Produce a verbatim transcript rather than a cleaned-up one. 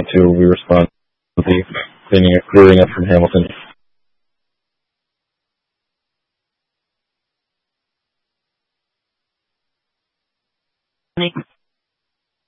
two will be responsive, clearing up from Hamilton.